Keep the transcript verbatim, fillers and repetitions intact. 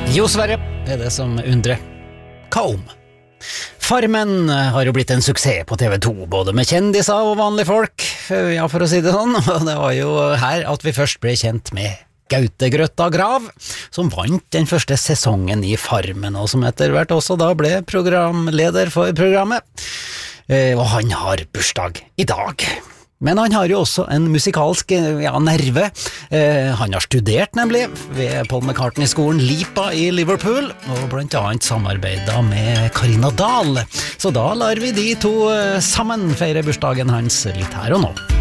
Jo, Sverre, er det som undrer. Hva om? Farmen har jo blitt en suksess på T V to, både med kjendiser og vanlige folk, ja, for å si det sånn, og det var jo her at vi først ble kjent med Gaute Grøtta Grav, som vant den første sesongen i Farmen, og som etter hvert også da ble programleder for programmet. Og han har bursdag i dag. Men han har jo også en musikalsk ja, nerve. Eh, han har studert nemlig ved Paul McCartney-skolen Lipa i Liverpool, og blant annet samarbeidet med Karina Dahl. Så da lar vi de to sammen feire bursdagen hans litt her og nå.